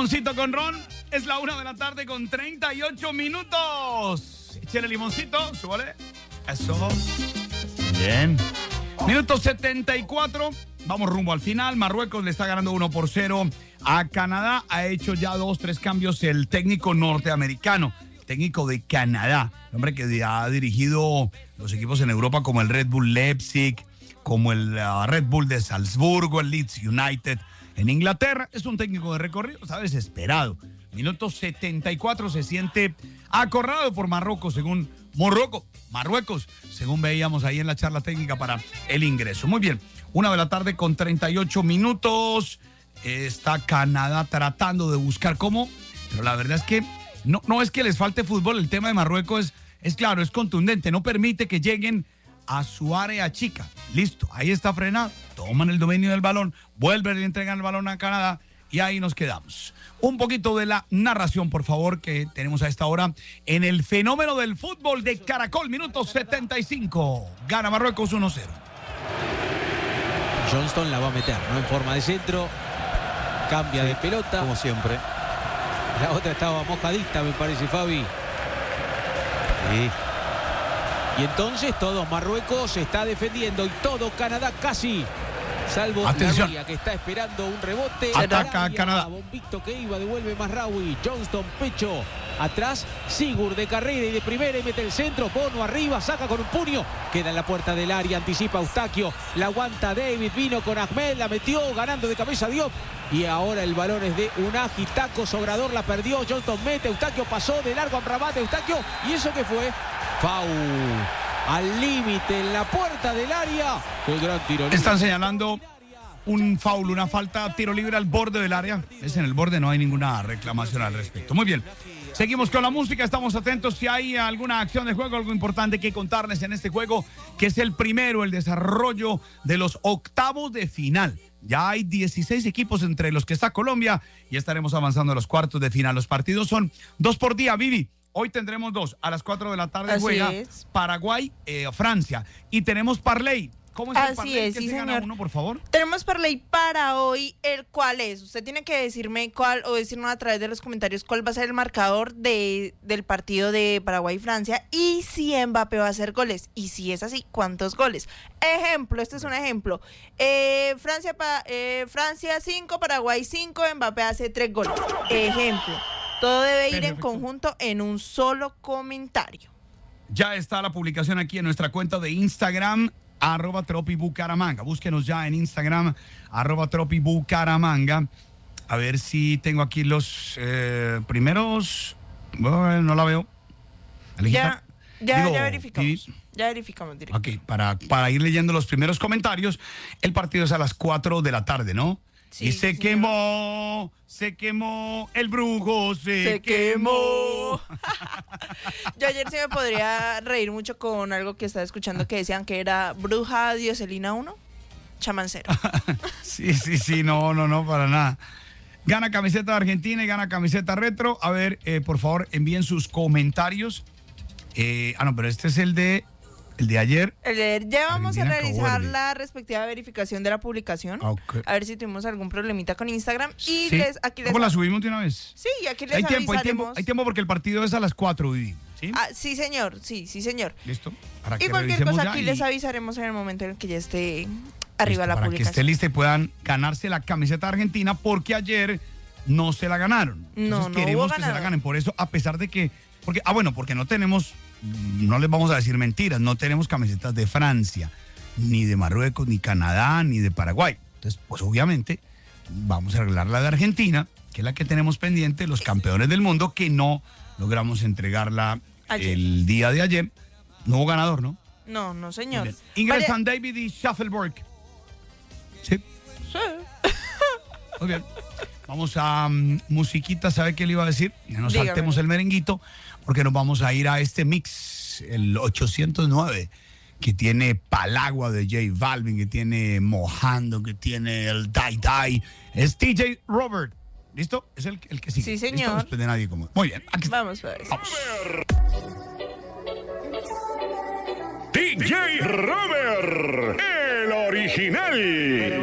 Limoncito con ron. Es la 1 de la tarde con 38 minutos. Echen el limoncito, súbale. Eso. Bien. Minuto 74. Vamos rumbo al final. Marruecos le está ganando 1-0 a Canadá. Ha hecho ya 2-3 cambios el técnico norteamericano. Técnico de Canadá. El hombre que ha dirigido los equipos en Europa como el Red Bull Leipzig, como el Red Bull de Salzburgo, el Leeds United en Inglaterra. Es un técnico de recorrido, está desesperado. Minuto 74, se siente acorralado por Marruecos, según veíamos ahí en la charla técnica para el ingreso. Muy bien, 1 de la tarde con 38 minutos. Está Canadá tratando de buscar cómo, pero la verdad es que no es que les falte fútbol. El tema de Marruecos es claro, es contundente, no permite que lleguen a su área chica. Listo, ahí está frenado, toman el dominio del balón, vuelven y entregan el balón a Canadá y ahí nos quedamos. Un poquito de la narración, por favor, que tenemos a esta hora en el fenómeno del fútbol de Caracol. Minuto 75, gana Marruecos 1-0. Johnston la va a meter, ¿no? En forma de centro, cambia de pelota. Como siempre. La otra estaba mojadita, me parece, Fabi. Sí. Y entonces todo Marruecos se está defendiendo y todo Canadá casi. Salvo atención, la que está esperando un rebote. Ataca a Canadá. Bombito que iba, devuelve Mazraoui. Johnston, pecho. Atrás, Sigurd de carrera y de primera y mete el centro. Bono arriba, saca con un puño. Queda en la puerta del área, anticipa Eustaquio. La aguanta David, vino con Ahmed, la metió, ganando de cabeza Diop. Y ahora el balón es de Unagi. Taco Sobrador la perdió. Johnston mete, Eustaquio pasó de largo a Amrabat. Eustaquio, ¿y eso qué fue? Foul. Al límite en la puerta del área. Qué gran tiro libre. Están señalando un foul, una falta, tiro libre al borde del área. Es en el borde, no hay ninguna reclamación al respecto. Muy bien. Seguimos con la música, estamos atentos si hay alguna acción de juego, algo importante que contarles en este juego, que es el primero, el desarrollo de los octavos de final. Ya hay 16 equipos entre los que está Colombia y estaremos avanzando a los cuartos de final. Los partidos son 2 por día, Vivi. Hoy tendremos 2. A las 4 de la tarde juega Paraguay, Francia. Y tenemos parlay. ¿Cómo es el parlay? Así es, sí, señor. Uno, por favor? Tenemos parlay para hoy. ¿El cuál es? Usted tiene que decirme cuál, o decirnos a través de los comentarios cuál va a ser el marcador del partido de Paraguay y Francia, y si Mbappé va a hacer goles. Y si es así, ¿cuántos goles? Ejemplo, este es un ejemplo. Francia 5, Paraguay 5, Mbappé hace 3 goles. Ejemplo. Todo debe ir en conjunto en un solo comentario. Ya está la publicación aquí en nuestra cuenta de Instagram, @tropibucaramanga. Búsquenos ya en Instagram, @tropibucaramanga. A ver si tengo aquí los primeros. Bueno, no la veo. Ya verificamos. Ya verificamos directo. Ok, para ir leyendo los primeros comentarios, el partido es a las 4 de la tarde, ¿no? Sí, y se quemó, el brujo se quemó. Yo ayer sí me podría reír mucho con algo que estaba escuchando que decían que era Bruja Dioselina 1, chamancero. Sí, no, para nada. Gana camiseta de Argentina y gana camiseta retro. A ver, por favor, envíen sus comentarios. Pero este es el de ayer. Ya vamos Argentina a realizar acabó la respectiva verificación de la publicación. Okay. A ver si tuvimos algún problemita con Instagram. Y ¿Sí? aquí les... ¿Cómo la subimos de una vez? Sí, aquí les avisaremos. Hay tiempo porque el partido es a las 4, Vivi. ¿Sí? Sí, señor. Sí, señor. ¿Listo? Para Y que cualquier revisemos cosa ya aquí les avisaremos en el momento en el que ya esté arriba la para publicación. que esté lista y puedan ganarse la camiseta argentina, porque ayer no se la ganaron. Entonces queremos que se la ganen. Por eso, a pesar de que... porque no tenemos... No les vamos a decir mentiras, no tenemos camisetas de Francia, ni de Marruecos, ni Canadá, ni de Paraguay. Entonces, pues obviamente vamos a arreglar la de Argentina, que es la que tenemos pendiente, los campeones del mundo, que no logramos entregarla el día de ayer. No hubo ganador, ¿no? No, señor. Ingresan David y Shuffleborg. ¿Sí? Sí. Muy bien. Vamos a musiquita, ¿sabe qué le iba a decir? Ya nos saltemos el merenguito, porque nos vamos a ir a este mix, el 809, que tiene Palagua de J Balvin, que tiene Mojando, que tiene el Dai Dai. Es TJ Robert. ¿Listo? Es el que sigue. Sí, señor. ¿Listo? De nadie como... Muy bien. Aquí vamos, pues. Vamos. DJ Robert, el original.